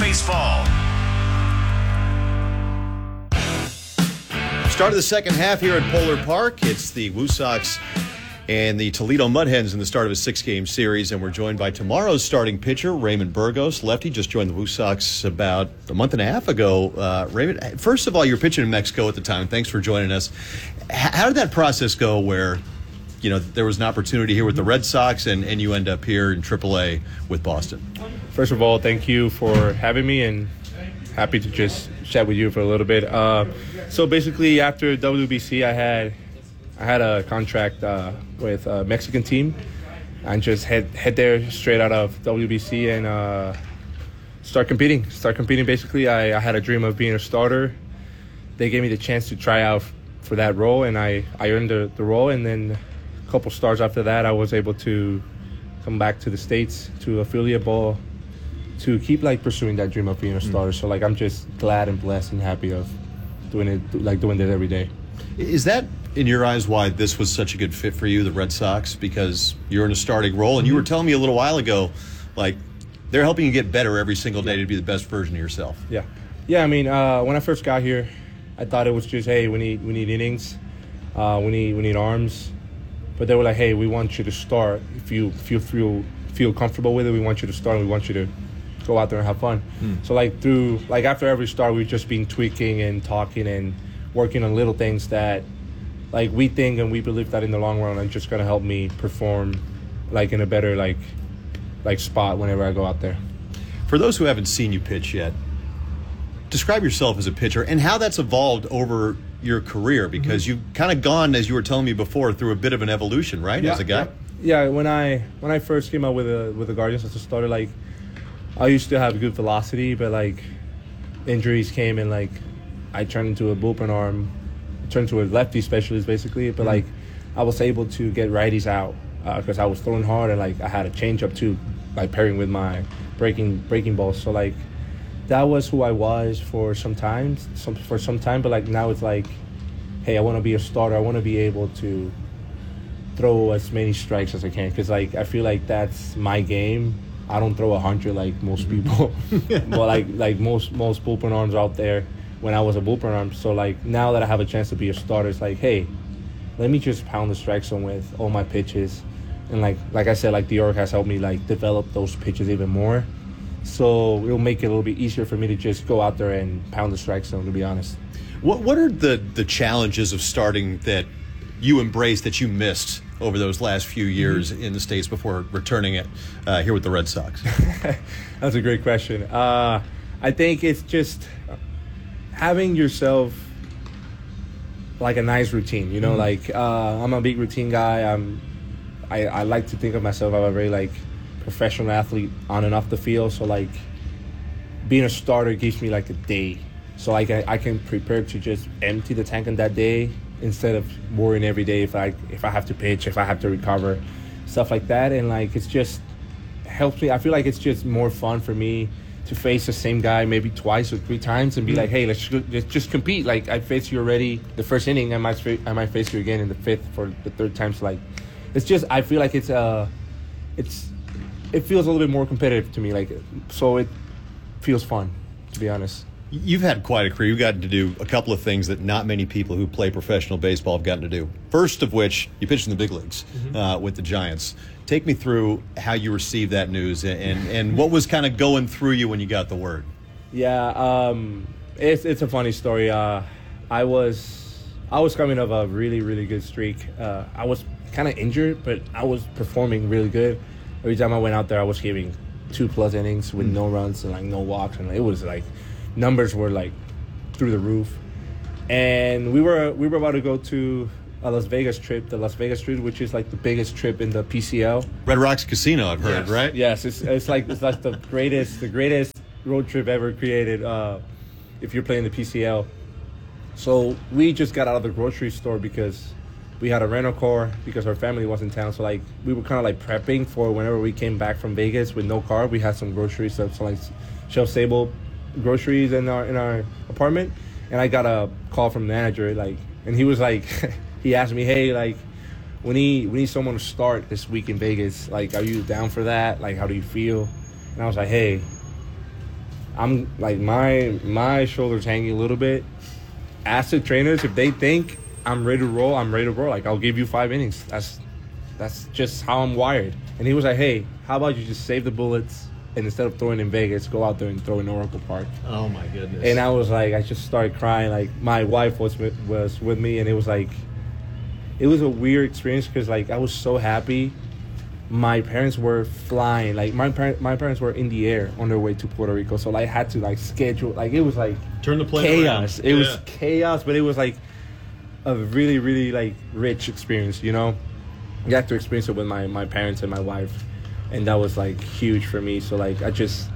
baseball. Start of the second half here at Polar Park. It's the Woo Sox and the Toledo Mud Hens in the start of a 6-game series, and we're joined by tomorrow's starting pitcher, Raymond Burgos. Lefty just joined the Woo Sox about a month and a half ago. Raymond, first of all, you're pitching in Mexico at the time. Thanks for joining us. How did that process go where, you know, there was an opportunity here with the Red Sox and you end up here in AAA with Boston? First of all, thank you for having me, and happy to just chat with you for a little bit. So basically, after WBC, I had a contract with a Mexican team, and just head there straight out of WBC and start competing. Basically, I had a dream of being a starter. They gave me the chance to try out for that role, and I earned the role. And then a couple stars after that, I was able to come back to the States to affiliate ball to keep pursuing that dream of being a starter. So I'm just glad and blessed and happy of doing it every day. Is that, in your eyes, why this was such a good fit for you, the Red Sox? Because you're in a starting role, and you were telling me a little while ago, they're helping you get better every single day to be the best version of yourself. Yeah. I mean, when I first got here, I thought it was just, hey, we need innings, we need arms, but they were like, hey, we want you to start. If you feel comfortable with it, we want you to start, and we want you to go out there and have fun. So after every start, we've just been tweaking and talking and working on little things that we think and we believe that in the long run are just going to help me perform in a better spot whenever I go out there. For those who haven't seen you pitch yet, describe yourself as a pitcher and how that's evolved over your career, because you've kind of gone, as you were telling me before, through a bit of an evolution, right, as a guy? Yeah, when I first came out with the Guardians as a starter, I used to have good velocity, but injuries came and I turned into a bullpen arm, turned to a lefty specialist basically. But I was able to get righties out because I was throwing hard, and I had a changeup too, pairing with my breaking balls. So that was who I was for some time. But now it's hey, I want to be a starter. I want to be able to throw as many strikes as I can, because I feel that's my game. I don't throw 100 like most people, but most bullpen arms out there when I was a bullpen arm. So now that I have a chance to be a starter, it's hey, let me just pound the strike zone with all my pitches. And like I said, the org has helped me develop those pitches even more. So it'll make it a little bit easier for me to just go out there and pound the strike zone, to be honest. What are the challenges of starting that you embraced that you missed over those last few years in the States before returning it here with the Red Sox? That's a great question. I think it's just having yourself a nice routine, you know. I'm a big routine guy. I like to think of myself as a very professional athlete on and off the field. So being a starter gives me a day, so I can prepare to just empty the tank on that day, instead of worrying every day if I have to pitch, if I have to recover, stuff like that. And it's just helps me. I feel it's just more fun for me to face the same guy maybe twice or 3 times and be hey, let's just compete. I faced you already the first inning, I might face you again in the 5th for the 3rd time. So it's just, I feel it feels a little bit more competitive to me. So it feels fun, to be honest. You've had quite a career. You've gotten to do a couple of things that not many people who play professional baseball have gotten to do. First of which, you pitched in the big leagues with the Giants. Take me through how you received that news and what was kind of going through you when you got the word. Yeah, it's a funny story. I was coming off a really, really good streak. I was kind of injured, but I was performing really good. Every time I went out there, I was giving 2+ innings with no runs and no walks, and it was numbers were through the roof. And we were about to go to a Las Vegas trip, which is the biggest trip in the PCL. Red Rocks Casino, I've heard, right? Yes, it's the greatest road trip ever created if you're playing the PCL. So we just got out of the grocery store because we had a rental car because our family was in town. So we were kind of prepping for whenever we came back from Vegas with no car. We had some groceries, so shelf-stable groceries in our apartment. And I got a call from the manager, and he was he asked me, hey, we need someone to start this week in Vegas. Are you down for that? How do you feel? And I was hey, I'm like my shoulders hanging a little bit. Ask the trainers if they think I'm ready to roll. I'm ready to roll. Like, I'll give you 5 innings. That's just how I'm wired. And he was like, hey, how about you just save the bullets, and instead of throwing in Vegas, go out there and throw in Oracle Park. Oh my goodness. And I was like, I just started crying. Like, my wife was with me, and it was like, it was a weird experience because, like, I was so happy. My parents were flying. Like, my parents were in the air on their way to Puerto Rico. So, like, I had to, like, schedule. Like, it was, like, turn the plane chaos. around. It was chaos, but it was, like, a really, really, like, rich experience, you know? I got to experience it with my parents and my wife. And that was, like, huge for me. So, like, I just...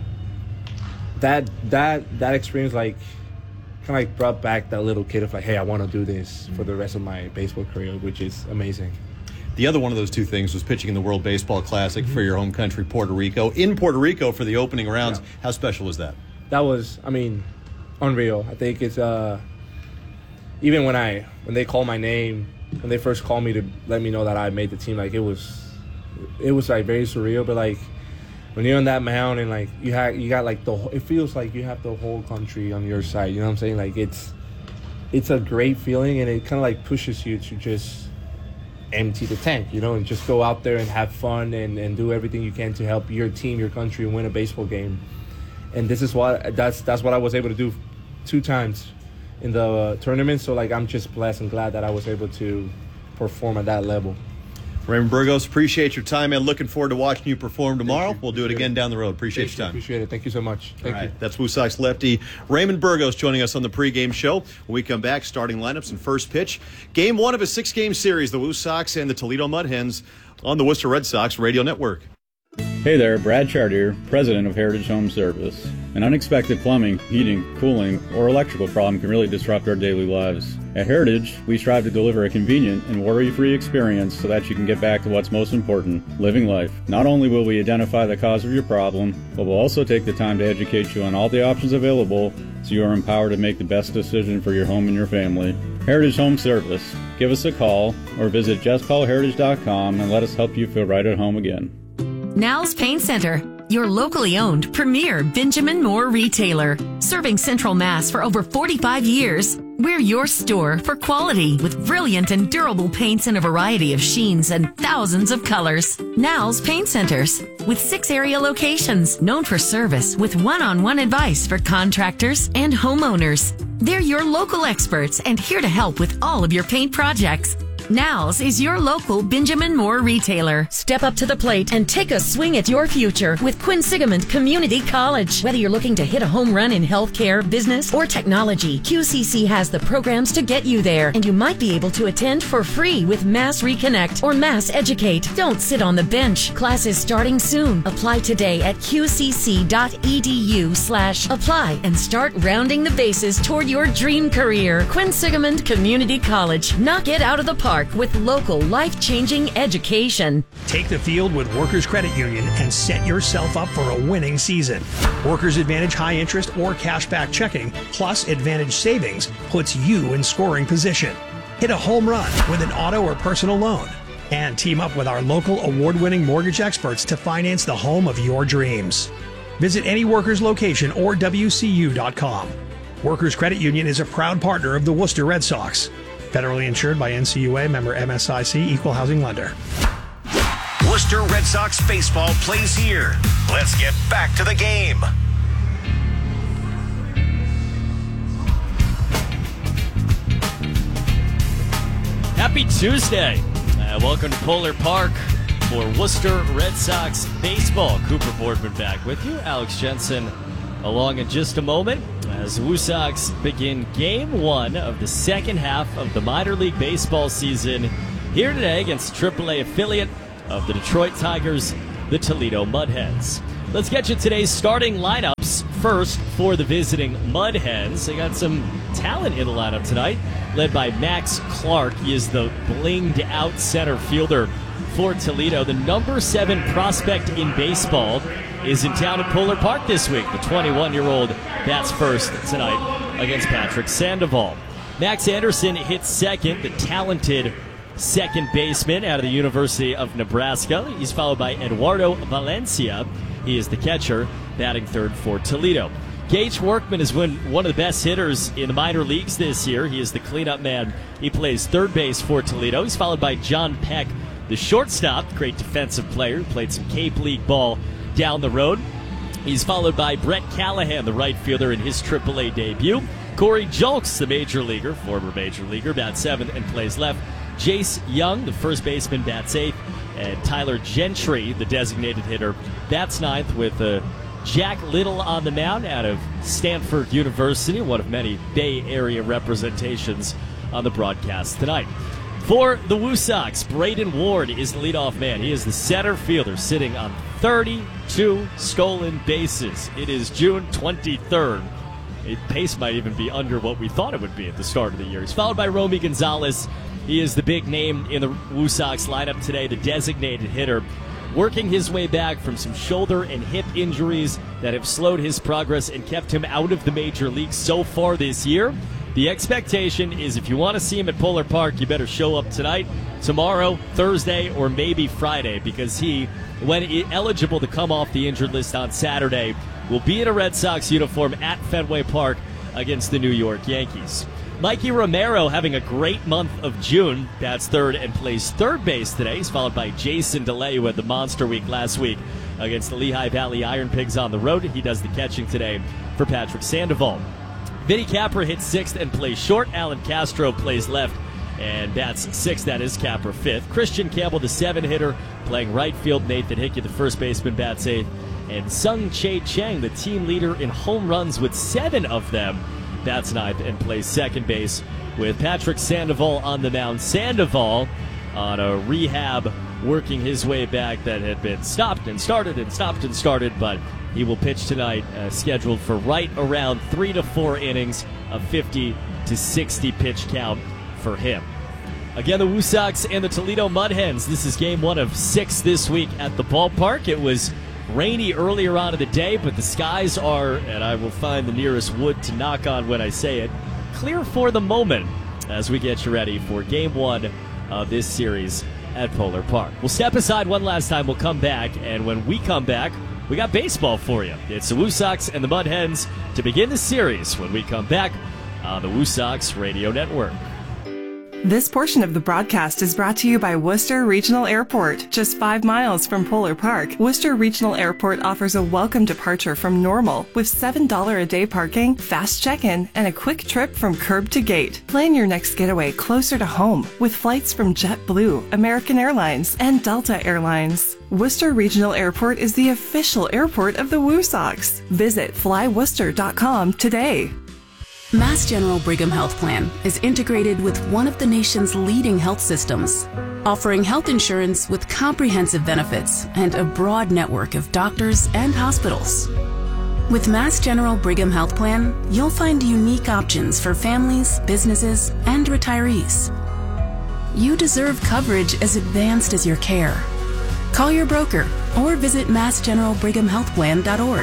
That experience, like, kind of, like, brought back that little kid of, like, hey, I want to do this for the rest of my baseball career, which is amazing. The other one of those two things was pitching in the World Baseball Classic for your home country, Puerto Rico. In Puerto Rico for the opening rounds. Yeah. How special was that? That was, I mean, unreal. I think it's even when they call my name, when they first called me to let me know that I made the team, like it was like very surreal. But like when you're on that mound and like you got like it feels like you have the whole country on your side. You know what I'm saying? Like it's a great feeling, and it kind of like pushes you to just empty the tank, you know, and just go out there and have fun and do everything you can to help your team, your country win a baseball game. And this is that's what I was able to do 2 times in the tournament. So like I'm just blessed and glad that I was able to perform at that level. Raymond Burgos, appreciate your time and looking forward to watching you perform tomorrow. We'll do it again down the road. Appreciate your time. Appreciate it. Thank you so much. Thank you. That's Woo Sox lefty Raymond Burgos joining us on the pregame show. When we come back, starting lineups and first pitch. Game 1 of a 6-game series, the Woo Sox and the Toledo Mud Hens on the Worcester Red Sox Radio Network. Hey there, Brad Chartier, president of Heritage Home Service. An unexpected plumbing, heating, cooling, or electrical problem can really disrupt our daily lives. At Heritage, we strive to deliver a convenient and worry-free experience so that you can get back to what's most important, living life. Not only will we identify the cause of your problem, but we'll also take the time to educate you on all the options available so you are empowered to make the best decision for your home and your family. Heritage Home Service. Give us a call or visit justcallheritage.com and let us help you feel right at home again. Now's Paint Center, your locally owned premier Benjamin Moore retailer. Serving Central Mass for over 45 years. We're your store for quality with brilliant and durable paints in a variety of sheens and thousands of colors. Now's Paint Centers with 6 area locations known for service with one-on-one advice for contractors and homeowners. They're your local experts and here to help with all of your paint projects. Now's is your local Benjamin Moore retailer. Step up to the plate and take a swing at your future with Quinsigamond Community College. Whether you're looking to hit a home run in healthcare, business, or technology, QCC has the programs to get you there, and you might be able to attend for free with Mass Reconnect or Mass Educate. Don't sit on the bench. Classes starting soon. Apply today at qcc.edu/apply and start rounding the bases toward your dream career. Quinsigamond Community College. Knock it out of the park with local life-changing education. Take the field with Workers Credit Union and set yourself up for a winning season. Workers Advantage high interest or cashback checking plus Advantage savings puts you in scoring position. Hit a home run with an auto or personal loan and team up with our local award-winning mortgage experts to finance the home of your dreams. Visit any Workers location or WCU.com. Workers Credit Union is a proud partner of the Worcester Red Sox. Federally insured by NCUA, member MSIC, equal housing lender. Worcester Red Sox baseball plays here. Let's get back to the game. Happy Tuesday. Welcome to Polar Park for Worcester Red Sox baseball. Cooper Boardman back with you. Alex Jensen along in just a moment as the Woo Sox begin Game 1 of the second half of the minor league baseball season here today against AAA affiliate of the Detroit Tigers, the Toledo Mud Hens. Let's get you today's starting lineups. First, for the visiting Mud Hens, they got some talent in the lineup tonight, led by Max Clark. He is the blinged out center fielder for Toledo. The number 7 prospect in baseball is in town at Polar Park this week. The 21-year-old bats first tonight against Patrick Sandoval. Max Anderson hits second, the talented second baseman out of the University of Nebraska. He's followed by Eduardo Valencia. He is the catcher. batting third for Toledo. Gage Workman has been one of the best hitters in the minor leagues this year. He is the cleanup man. He plays third base for Toledo. He's followed by John Peck, the shortstop, great defensive player, played some Cape League ball down the road. He's followed by Brett Callahan, the right fielder, in his AAA debut. Corey Julks, the major leaguer, former major leaguer, bats seventh and plays left. Jace Young, the first baseman, bats eighth. And Tyler Gentry, the designated hitter, bats ninth with Jack Little on the mound out of Stanford University, one of many Bay Area representations on the broadcast tonight. For the Woo Sox, Braden Ward is the leadoff man. He is the center fielder sitting on 32 stolen bases. It is June 23rd. Pace might even be under what we thought it would be at the start of the year. He's followed by Romy Gonzalez. He is the big name in the Woo Sox lineup today, the designated hitter, working his way back from some shoulder and hip injuries that have slowed his progress and kept him out of the major leagues so far this year. The expectation is if you want to see him at Polar Park, you better show up tonight, tomorrow, Thursday, or maybe Friday, because he, when eligible to come off the injured list on Saturday, will be in a Red Sox uniform at Fenway Park against the New York Yankees. Mikey Romero having a great month of June. Bats third and plays third base today. He's followed by Jason DeLay, who had the monster week last week against the Lehigh Valley Iron Pigs on the road. He does the catching today for Patrick Sandoval. Vinny Capra hits sixth and plays short. Alan Castro plays left and bats sixth. That is Capra fifth. Christian Campbell, the seven hitter, playing right field. Nathan Hickey, the first baseman, bats eighth. And Sung Chae Chang, the team leader in home runs with 7 of them, bats ninth and plays second base with Patrick Sandoval on the mound. Sandoval on a rehab, working his way back that had been stopped and started and stopped and started, but he will pitch tonight, scheduled for right around 3 to 4 innings, a 50 to 60 pitch count for him. Again, the Woo Sox and the Toledo Mud Hens. This is game 1 of 6 this week at the ballpark. It was rainy earlier on in the day, but the skies are, and I will find the nearest wood to knock on when I say it, clear for the moment as we get you ready for game 1 of this series at Polar Park. We'll step aside one last time. We'll come back, and when we come back, we got baseball for you. It's the Woo Sox and the Mud Hens to begin the series when we come back on the Woo Sox Radio Network. This portion of the broadcast is brought to you by Worcester Regional Airport. Just 5 miles from Polar Park, Worcester Regional Airport offers a welcome departure from Normal with $7 a day parking, fast check-in, and a quick trip from curb to gate. Plan your next getaway closer to home with flights from JetBlue, American Airlines, and Delta Airlines. Worcester Regional Airport is the official airport of the Woo Sox. Visit flyworcester.com today. Mass General Brigham Health Plan is integrated with one of the nation's leading health systems, offering health insurance with comprehensive benefits and a broad network of doctors and hospitals. With Mass General Brigham Health Plan, you'll find unique options for families, businesses, and retirees. You deserve coverage as advanced as your care. Call your broker or visit massgeneralbrighamhealthplan.org.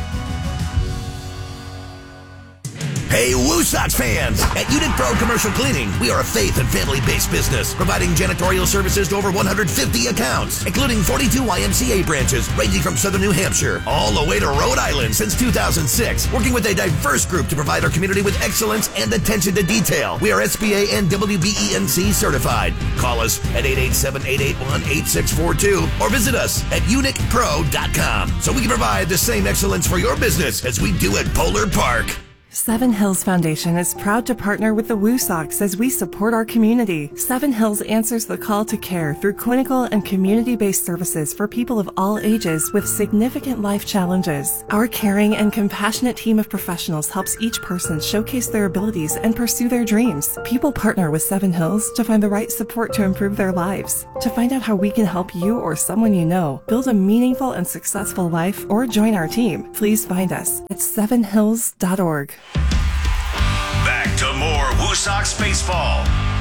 Hey, Woo Sox fans! At Unit Pro Commercial Cleaning, we are a faith and family-based business, providing janitorial services to over 150 accounts, including 42 YMCA branches, ranging from southern New Hampshire all the way to Rhode Island since 2006, working with a diverse group to provide our community with excellence and attention to detail. We are SBA and WBENC certified. Call us at 887-881-8642 or visit us at unitpro.com so we can provide the same excellence for your business as we do at Polar Park. Seven Hills Foundation is proud to partner with the Woo Sox as we support our community. Seven Hills answers the call to care through clinical and community-based services for people of all ages with significant life challenges. Our caring and compassionate team of professionals helps each person showcase their abilities and pursue their dreams. People partner with Seven Hills to find the right support to improve their lives. To find out how we can help you or someone you know build a meaningful and successful life or join our team, please find us at sevenhills.org. Back to more Woo Sox baseball